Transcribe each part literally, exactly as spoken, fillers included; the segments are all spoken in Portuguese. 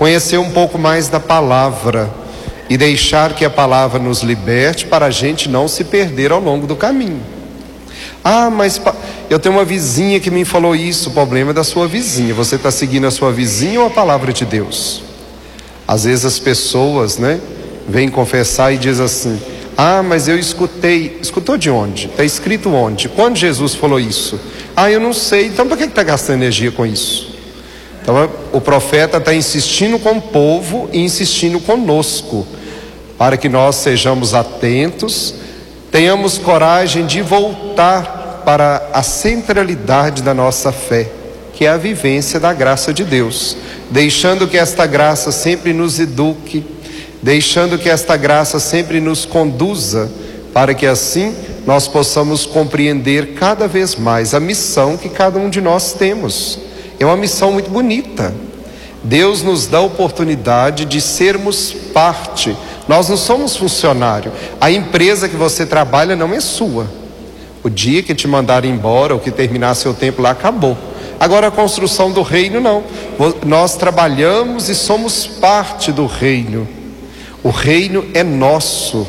conhecer um pouco mais da palavra e deixar que a palavra nos liberte para a gente não se perder ao longo do caminho. Ah, mas eu tenho uma vizinha que me falou isso. O problema é da sua vizinha. Você está seguindo a sua vizinha ou a palavra de Deus? Às vezes as pessoas, né, vêm confessar e diz assim: ah, mas eu escutei. Escutou de onde? Está escrito onde? Quando Jesus falou isso? Ah, eu não sei. Então por que está gastando energia com isso? Então o profeta está insistindo com o povo e insistindo conosco, para que nós sejamos atentos, tenhamos coragem de voltar para a centralidade da nossa fé, que é a vivência da graça de Deus, deixando que esta graça sempre nos eduque, deixando que esta graça sempre nos conduza, para que assim nós possamos compreender cada vez mais a missão que cada um de nós temos. É uma missão muito bonita. Deus nos dá a oportunidade de sermos parte. Nós não somos funcionário. A empresa que você trabalha não é sua. O dia que te mandarem embora ou que terminar seu tempo lá, acabou. Agora a construção do reino não. Nós trabalhamos e somos parte do reino. O reino é nosso.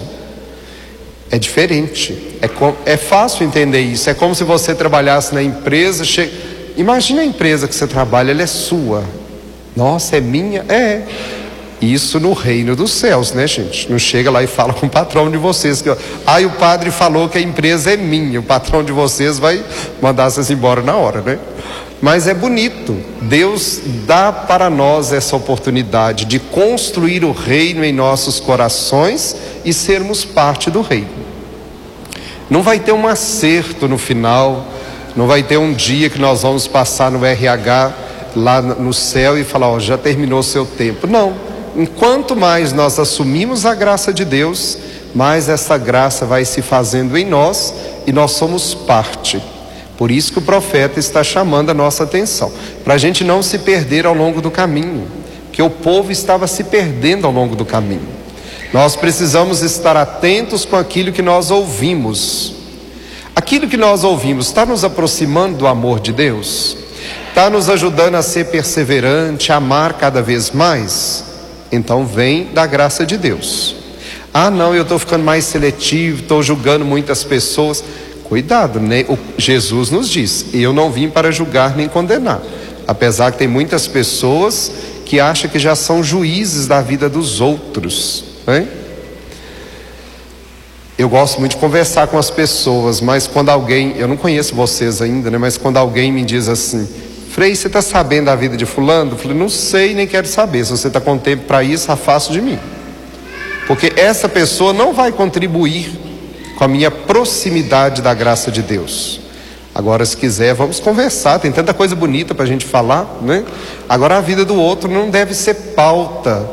É diferente. É, com... é fácil entender isso. É como se você trabalhasse na empresa. Che... Imagina a empresa que você trabalha, ela é sua. Nossa, é minha? É. Isso no reino dos céus, né, gente? Não chega lá e fala com o patrão de vocês que, ah, o padre falou que a empresa é minha. O patrão de vocês vai mandar vocês embora na hora, né? Mas é bonito. Deus dá para nós essa oportunidade de construir o reino em nossos corações e sermos parte do reino. Não vai ter um acerto no final. Não vai ter um dia que nós vamos passar no R H lá no céu e falar: ó, já terminou o seu tempo. Não. Enquanto mais nós assumimos a graça de Deus, mais essa graça vai se fazendo em nós e nós somos parte. Por isso que o profeta está chamando a nossa atenção, para a gente não se perder ao longo do caminho, que o povo estava se perdendo ao longo do caminho. Nós precisamos estar atentos com aquilo que nós ouvimos. Aquilo que nós ouvimos está nos aproximando do amor de Deus? Está nos ajudando a ser perseverante, a amar cada vez mais? Então vem da graça de Deus. Ah, não, eu estou ficando mais seletivo, estou julgando muitas pessoas. Cuidado, né? O Jesus nos diz: eu não vim para julgar nem condenar. Apesar que tem muitas pessoas que acham que já são juízes da vida dos outros, né? Eu gosto muito de conversar com as pessoas, mas quando alguém, eu não conheço vocês ainda, né? Mas quando alguém me diz assim: Frei, você está sabendo da vida de fulano? Eu falei: não sei, nem quero saber. Se você está com tempo para isso, afaste de mim. Porque essa pessoa não vai contribuir com a minha proximidade da graça de Deus. Agora, se quiser, vamos conversar. Tem tanta coisa bonita para a gente falar, né? Agora, a vida do outro não deve ser pauta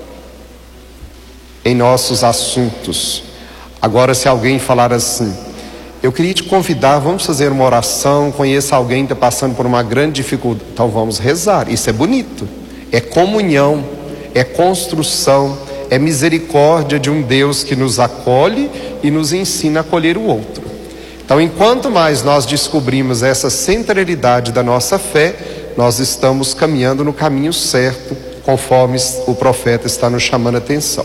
em nossos assuntos. Agora, se alguém falar assim: eu queria te convidar, vamos fazer uma oração, conheça alguém que está passando por uma grande dificuldade, então vamos rezar. Isso é bonito, é comunhão, é construção, é misericórdia de um Deus que nos acolhe e nos ensina a acolher o outro. Então, enquanto mais nós descobrimos essa centralidade da nossa fé, nós estamos caminhando no caminho certo, conforme o profeta está nos chamando a atenção.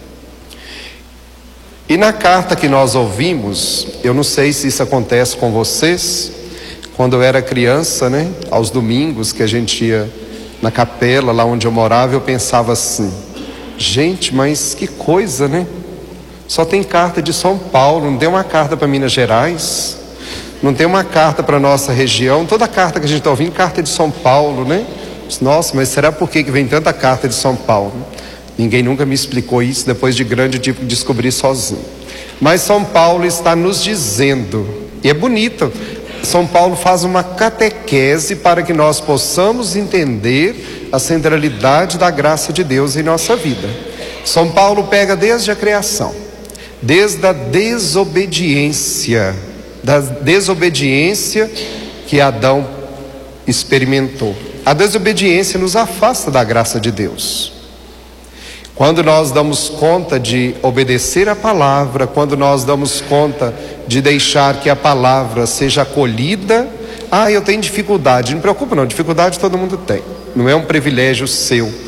E na carta que nós ouvimos, eu não sei se isso acontece com vocês, quando eu era criança, né, aos domingos que a gente ia na capela, lá onde eu morava, eu pensava assim: gente, mas que coisa, né? Só tem carta de São Paulo, não tem uma carta para Minas Gerais, não tem uma carta para a nossa região. Toda carta que a gente está ouvindo, carta de São Paulo, né? Nossa, mas será por que que vem tanta carta de São Paulo? Ninguém nunca me explicou isso, depois de grande eu tive que descobrir sozinho. Mas São Paulo está nos dizendo, e é bonito, São Paulo faz uma catequese para que nós possamos entender a centralidade da graça de Deus em nossa vida. São Paulo pega desde a criação, desde a desobediência, da desobediência que Adão experimentou. A desobediência nos afasta da graça de Deus. Quando nós damos conta de obedecer a palavra, quando nós damos conta de deixar que a palavra seja acolhida, ah, eu tenho dificuldade. Não preocupa não, dificuldade todo mundo tem. Não é um privilégio seu.